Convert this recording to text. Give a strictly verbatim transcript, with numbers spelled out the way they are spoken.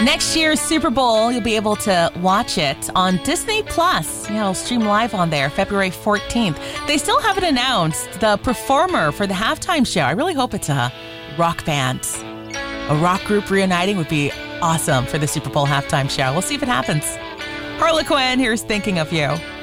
Next year's Super Bowl, you'll be able to watch it on Disney Plus. Yeah, it'll stream live on there February fourteenth. They still haven't announced the performer for the halftime show. I really hope it's a rock band. A rock group reuniting would be awesome for the Super Bowl halftime show. We'll see if it happens. Harlequin, here's Thinking of You.